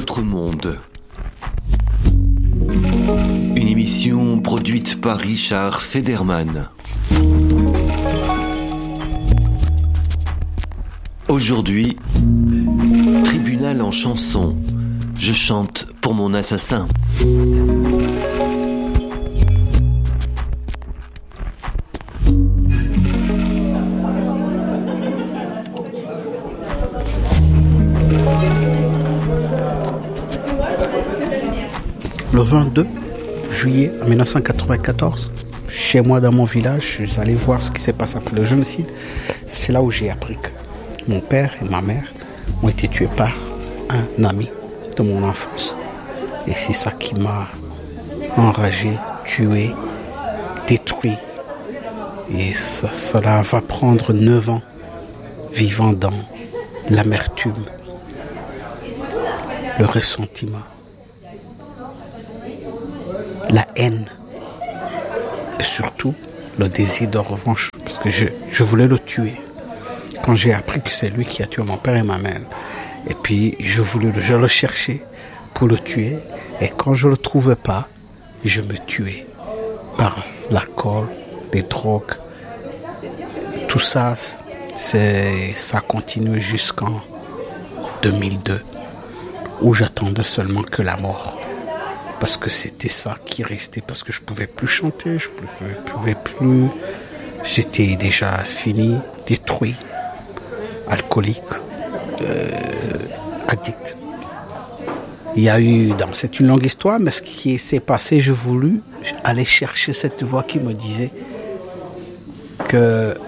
autre monde. Une émission produite par Richard Federman. Aujourd'hui, tribunal en chanson. Je chante pour mon assassin. Le 22 juillet 1994, chez moi dans mon village, je suis allé voir ce qui s'est passé après le génocide. C'est là où j'ai appris que mon père et ma mère ont été tués par un ami de mon enfance. Et c'est ça qui m'a enragé, tué, détruit. Et cela va prendre 9 ans vivant dans l'amertume, le ressentiment, la haine et surtout le désir de revanche, parce que je voulais le tuer. Quand j'ai appris que c'est lui qui a tué mon père et ma mère, et puis je le cherchais pour le tuer, et quand je le trouvais pas, je me tuais par l'alcool, les drogues, tout ça, ça continue jusqu'en 2002, où j'attendais seulement que la mort. Parce que c'était ça qui restait, parce que je pouvais plus chanter, je pouvais plus, j'étais déjà fini, détruit, alcoolique, addict. Il y a eu, c'est une longue histoire, mais ce qui s'est passé, j'ai voulu aller chercher cette voix qui me disait que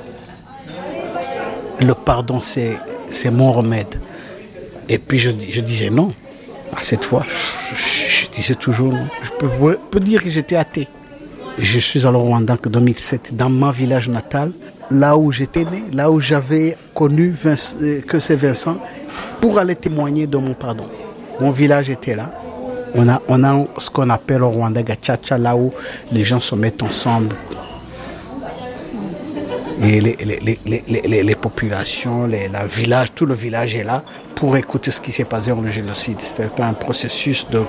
le pardon c'est mon remède. Et puis je disais non. À cette fois, je disais toujours non. Je peux dire que j'étais athée. Je suis allé au Rwanda en 2007, dans mon village natal, là où j'étais né, là où j'avais connu que c'est Vincent, pour aller témoigner de mon pardon. Mon village était là. On a ce qu'on appelle au Rwanda Gacaca, là où les gens se mettent ensemble. Et les populations, tout le village est là pour écouter ce qui s'est passé dans le génocide. C'était un processus de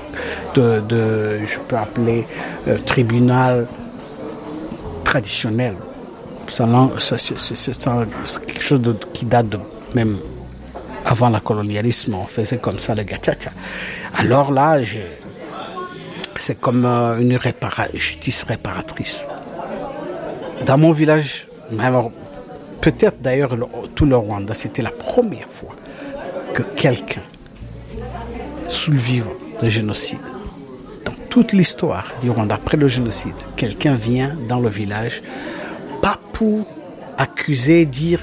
je peux appeler tribunal traditionnel. C'est quelque chose qui date de même avant le colonialisme. On faisait comme ça le gacaca. Alors là, c'est comme une justice réparatrice. Dans mon village, alors, peut-être d'ailleurs tout le Rwanda, c'était la première fois que quelqu'un sous le vivant de génocide, dans toute l'histoire du Rwanda après le génocide, quelqu'un vient dans le village, pas pour accuser, dire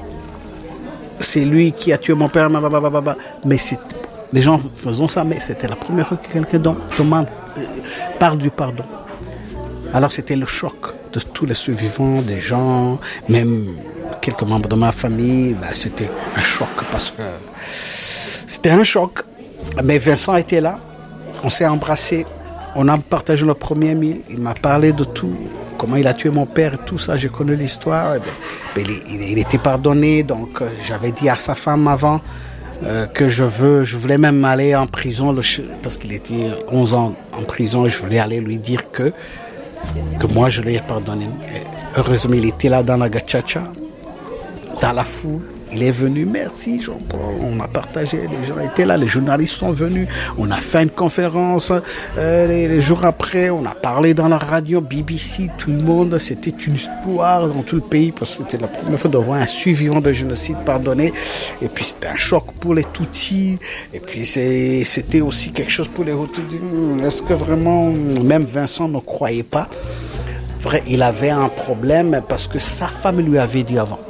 c'est lui qui a tué mon père, mais les gens faisaient ça, mais c'était la première fois que quelqu'un parle du pardon. Alors c'était le choc de tous les survivants, des gens, même quelques membres de ma famille. C'était un choc parce que c'était un choc. Mais Vincent était là, on s'est embrassés, on a partagé le premier meal, il m'a parlé de tout, comment il a tué mon père et tout ça, j'ai connu l'histoire. Il était pardonné, donc j'avais dit à sa femme avant que je voulais même aller en prison, parce qu'il était 11 ans en prison, et je voulais aller lui dire que moi je l'ai pardonné. Et heureusement, il était là dans la gacaca, dans la foule. Il est venu, merci Jean-Paul, on a partagé, les gens étaient là, les journalistes sont venus, on a fait une conférence, les jours après, on a parlé dans la radio, BBC, tout le monde, c'était une histoire dans tout le pays, parce que c'était la première fois de voir un survivant de génocide pardonné, et puis c'était un choc pour les Tutsis, et puis c'était aussi quelque chose pour les Hutus. Est-ce que vraiment, même Vincent ne croyait pas, vrai, il avait un problème, parce que sa femme lui avait dit avant,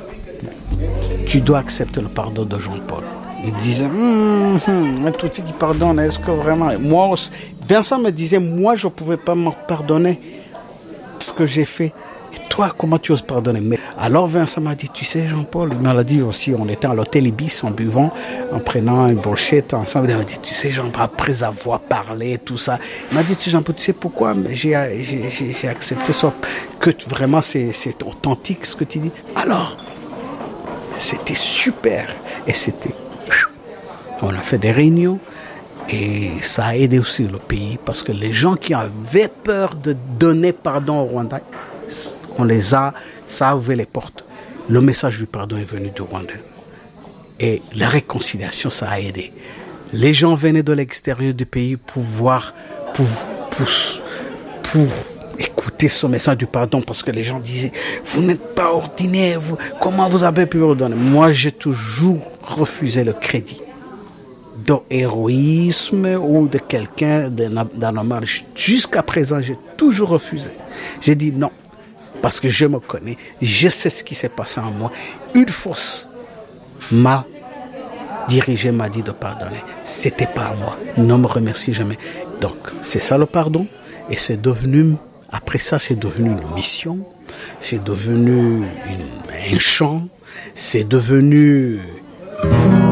tu dois accepter le pardon de Jean-Paul. Il disait, un Tutsi qui pardonne, est-ce que vraiment... Moi, Vincent me disait, moi, je ne pouvais pas me pardonner ce que j'ai fait. Et toi, comment tu oses pardonner? Mais alors Vincent m'a dit, tu sais Jean-Paul, il m'a dit aussi, on était à l'hôtel Ibis en buvant, en prenant une brochette ensemble. Il m'a dit, tu sais Jean-Paul, après avoir parlé, tout ça, il m'a dit, tu sais Jean-Paul, tu sais pourquoi j'ai accepté ça, que vraiment c'est authentique ce que tu dis. Alors, c'était super. Et on a fait des réunions. Et ça a aidé aussi le pays parce que les gens qui avaient peur de donner pardon au Rwanda, ça a ouvert les portes. Le message du pardon est venu du Rwanda. Et la réconciliation, ça a aidé. Les gens venaient de l'extérieur du pays pour écouter ce message du pardon parce que les gens disaient « Vous n'êtes pas ordinaire, comment vous avez pu pardonner ?» Moi, j'ai toujours refusé le crédit d'héroïsme ou de quelqu'un d'anormal. Jusqu'à présent, j'ai toujours refusé. J'ai dit non, parce que je me connais, je sais ce qui s'est passé en moi. Une force m'a dirigé, m'a dit de pardonner. C'était pas à moi. Ne me remercie jamais. Donc, c'est ça le pardon. Et c'est devenu, après ça, c'est devenu une mission. C'est devenu un chant. C'est devenu